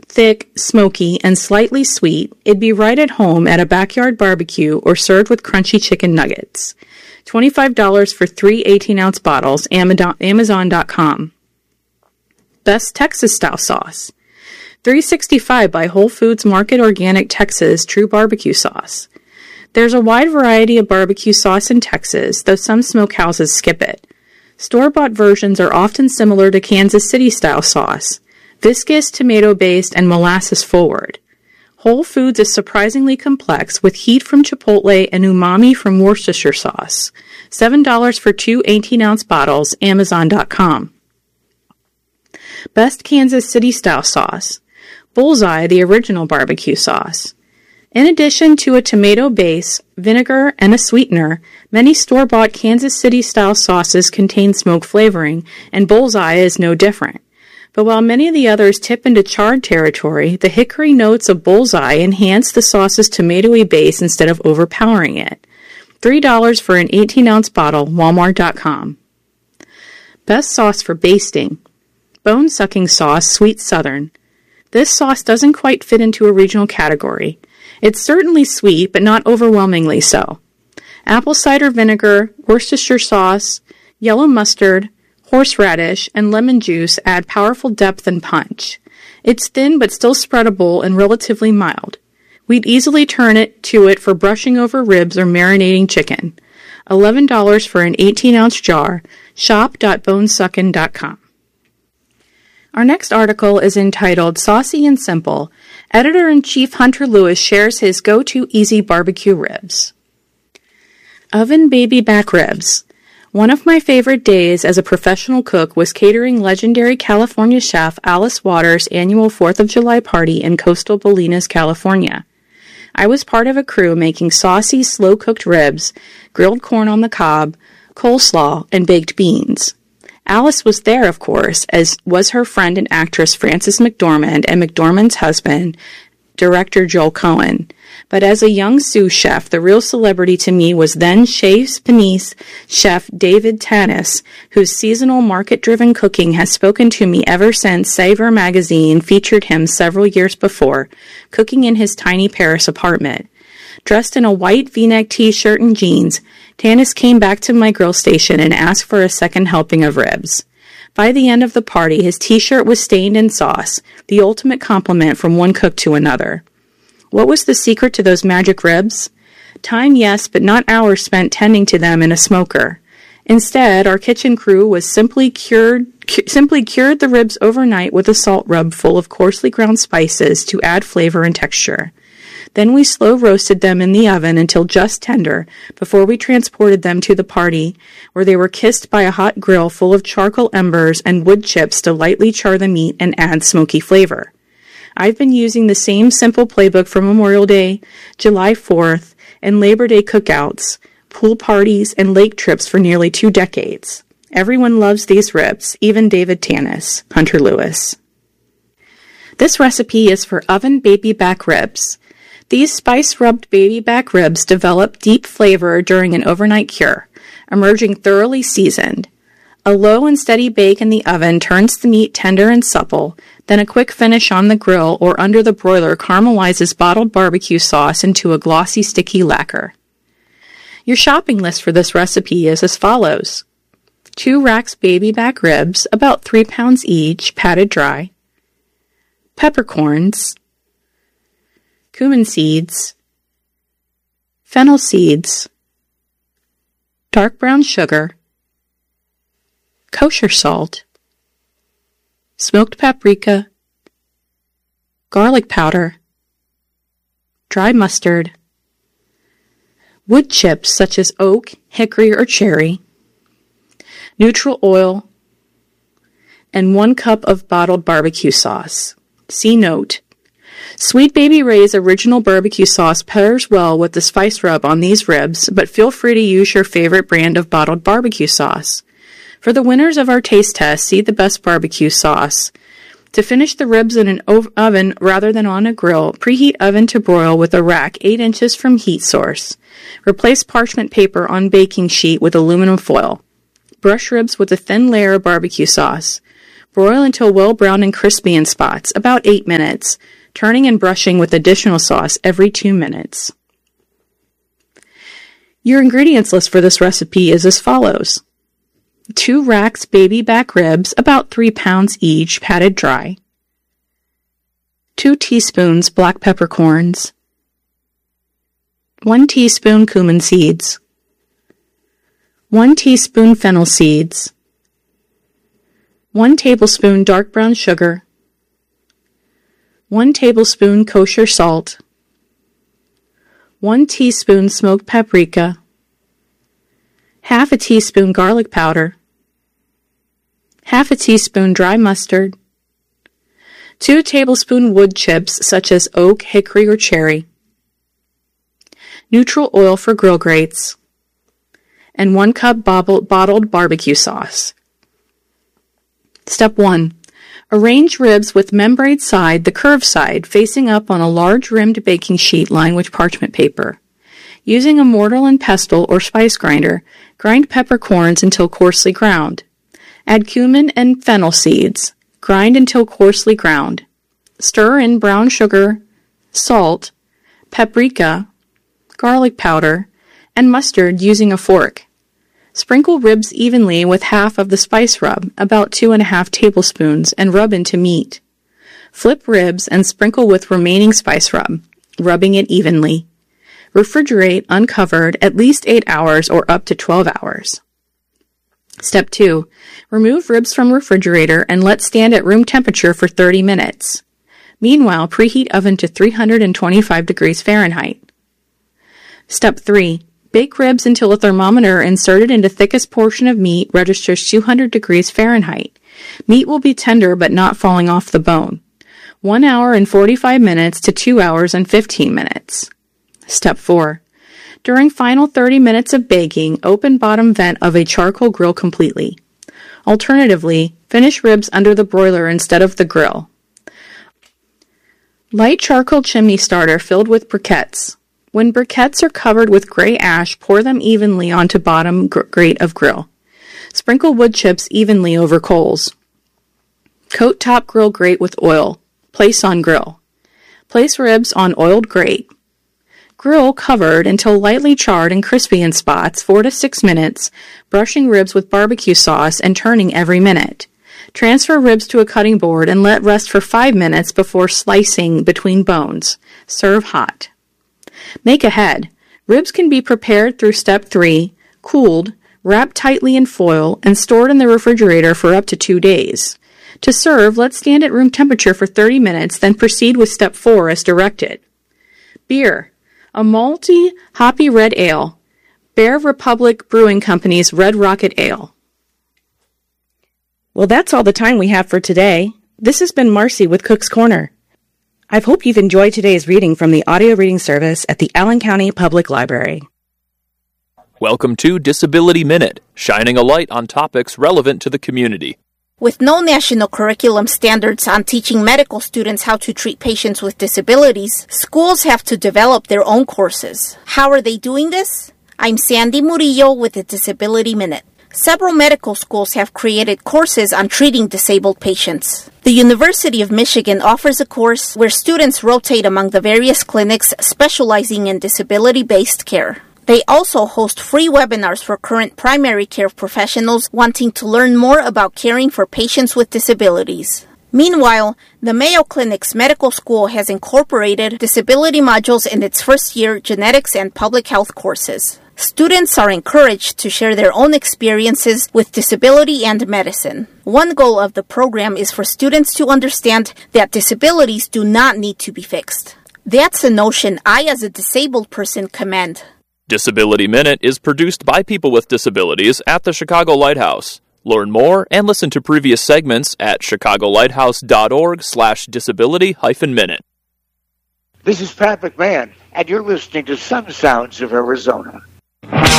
thick, smoky, and slightly sweet, it'd be right at home at a backyard barbecue or served with crunchy chicken nuggets. $25 for 3 18-ounce bottles, Amazon.com. Best Texas-style sauce. $3.65 by Whole Foods Market Organic Texas True Barbecue Sauce. There's a wide variety of barbecue sauce in Texas, though some smokehouses skip it. Store-bought versions are often similar to Kansas City-style sauce, viscous, tomato-based, and molasses-forward. Whole Foods is surprisingly complex, with heat from Chipotle and umami from Worcestershire sauce. $7 for 2 18-ounce bottles, Amazon.com. Best Kansas City-style sauce. Bullseye, the original barbecue sauce. In addition to a tomato base, vinegar, and a sweetener, many store-bought Kansas City-style sauces contain smoke flavoring, and Bullseye is no different. But while many of the others tip into charred territory, the hickory notes of Bullseye enhance the sauce's tomatoey base instead of overpowering it. $3 for an 18-ounce bottle, Walmart.com. Best sauce for basting. Bone-sucking sauce, Sweet Southern. This sauce doesn't quite fit into a regional category. It's certainly sweet, but not overwhelmingly so. Apple cider vinegar, Worcestershire sauce, yellow mustard, horseradish, and lemon juice add powerful depth and punch. It's thin but still spreadable and relatively mild. We'd easily turn to it for brushing over ribs or marinating chicken. $11 for an 18-ounce jar, shop.bonesuckin.com. Our next article is entitled Saucy and Simple. Editor-in-Chief Hunter Lewis shares his go-to easy barbecue ribs. Oven baby back ribs. One of my favorite days as a professional cook was catering legendary California chef Alice Waters' annual 4th of July party in coastal Bolinas, California. I was part of a crew making saucy, slow-cooked ribs, grilled corn on the cob, coleslaw, and baked beans. Alice was there, of course, as was her friend and actress Frances McDormand and McDormand's husband, director Joel Cohen. But as a young sous chef, the real celebrity to me was then Chez Panisse chef David Tanis, whose seasonal market-driven cooking has spoken to me ever since Savor magazine featured him several years before, cooking in his tiny Paris apartment. Dressed in a white V-neck t-shirt and jeans, Tanis came back to my grill station and asked for a second helping of ribs. By the end of the party, his t-shirt was stained in sauce, the ultimate compliment from one cook to another. What was the secret to those magic ribs? Time, yes, but not hours spent tending to them in a smoker. Instead, our kitchen crew was simply cured the ribs overnight with a salt rub full of coarsely ground spices to add flavor and texture. Then we slow roasted them in the oven until just tender before we transported them to the party, where they were kissed by a hot grill full of charcoal embers and wood chips to lightly char the meat and add smoky flavor. I've been using the same simple playbook for Memorial Day, July 4th, and Labor Day cookouts, pool parties, and lake trips for nearly 2 decades. Everyone loves these ribs, even David Tanis, Hunter Lewis. This recipe is for oven baby back ribs. These spice-rubbed baby back ribs develop deep flavor during an overnight cure, emerging thoroughly seasoned. A low and steady bake in the oven turns the meat tender and supple, then a quick finish on the grill or under the broiler caramelizes bottled barbecue sauce into a glossy, sticky lacquer. Your shopping list for this recipe is as follows. 2 racks baby back ribs, about 3 pounds each, patted dry. Peppercorns. Cumin seeds, fennel seeds, dark brown sugar, kosher salt, smoked paprika, garlic powder, dry mustard, wood chips such as oak, hickory, or cherry, neutral oil, and 1 cup of bottled barbecue sauce. See note. Sweet Baby Ray's original barbecue sauce pairs well with the spice rub on these ribs, but feel free to use your favorite brand of bottled barbecue sauce. For the winners of our taste test, see the best barbecue sauce. To finish the ribs in an oven rather than on a grill, preheat oven to broil with a rack 8 inches from heat source. Replace parchment paper on baking sheet with aluminum foil. Brush ribs with a thin layer of barbecue sauce. Broil until well browned and crispy in spots, about 8 minutes, turning and brushing with additional sauce every 2 minutes. Your ingredients list for this recipe is as follows. 2 racks baby back ribs, about 3 pounds each, patted dry. 2 teaspoons black peppercorns. 1 teaspoon cumin seeds. 1 teaspoon fennel seeds. 1 tablespoon dark brown sugar. 1 tablespoon kosher salt. 1 teaspoon smoked paprika. Half a teaspoon garlic powder. Half a teaspoon dry mustard. 2 tablespoon wood chips such as oak, hickory, or cherry. Neutral oil for grill grates. And 1 cup bottled barbecue sauce. Step 1. Arrange ribs with membrane side, the curved side, facing up on a large rimmed baking sheet lined with parchment paper. Using a mortar and pestle or spice grinder, grind peppercorns until coarsely ground. Add cumin and fennel seeds. Grind until coarsely ground. Stir in brown sugar, salt, paprika, garlic powder, and mustard using a fork. Sprinkle ribs evenly with half of the spice rub, about 2½ tablespoons, and rub into meat. Flip ribs and sprinkle with remaining spice rub, rubbing it evenly. Refrigerate uncovered at least 8 hours or up to 12 hours. Step 2. Remove ribs from refrigerator and let stand at room temperature for 30 minutes. Meanwhile, preheat oven to 325 degrees Fahrenheit. Step 3. Bake ribs until a thermometer inserted into thickest portion of meat registers 200 degrees Fahrenheit. Meat will be tender but not falling off the bone. 1 hour and 45 minutes to 2 hours and 15 minutes. Step 4. During final 30 minutes of baking, open bottom vent of a charcoal grill completely. Alternatively, finish ribs under the broiler instead of the grill. Light charcoal chimney starter filled with briquettes. When briquettes are covered with gray ash, pour them evenly onto bottom grate of grill. Sprinkle wood chips evenly over coals. Coat top grill grate with oil. Place on grill. Place ribs on oiled grate. Grill covered until lightly charred and crispy in spots, 4 to 6 minutes, brushing ribs with barbecue sauce and turning every minute. Transfer ribs to a cutting board and let rest for 5 minutes before slicing between bones. Serve hot. Make ahead. Ribs can be prepared through step 3, cooled, wrapped tightly in foil, and stored in the refrigerator for up to 2 days. To serve, let stand at room temperature for 30 minutes, then proceed with step 4 as directed. Beer. A malty, hoppy red ale. Bear Republic Brewing Company's Red Rocket Ale. Well, that's all the time we have for today. This has been Marcy with Cook's Corner. I hope you've enjoyed today's reading from the audio reading service at the Allen County Public Library. Welcome to Disability Minute, shining a light on topics relevant to the community. With no national curriculum standards on teaching medical students how to treat patients with disabilities, schools have to develop their own courses. How are they doing this? I'm Sandy Murillo with the Disability Minute. Several medical schools have created courses on treating disabled patients. The University of Michigan offers a course where students rotate among the various clinics specializing in disability-based care. They also host free webinars for current primary care professionals wanting to learn more about caring for patients with disabilities. Meanwhile, the Mayo Clinic's medical school has incorporated disability modules in its first-year genetics and public health courses. Students are encouraged to share their own experiences with disability and medicine. One goal of the program is for students to understand that disabilities do not need to be fixed. That's a notion I, as a disabled person, commend. Disability Minute is produced by people with disabilities at the Chicago Lighthouse. Learn more and listen to previous segments at chicagolighthouse.org/disability-minute. This is Pat McMahon, and you're listening to Some Sounds of Arizona.